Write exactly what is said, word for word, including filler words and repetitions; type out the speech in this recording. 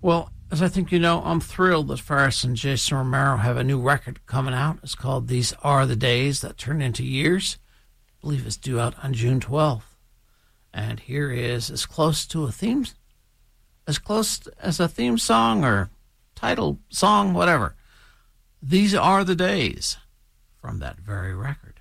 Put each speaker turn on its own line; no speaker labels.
Well, as I think you know, I'm thrilled that Faris and Jason Romero have a new record coming out. It's called These Are the Days That Turn Into Years. I believe it's due out on June twelfth. And here is as close to a theme, as close as a theme song or title song, whatever. These Are the Days from that very record.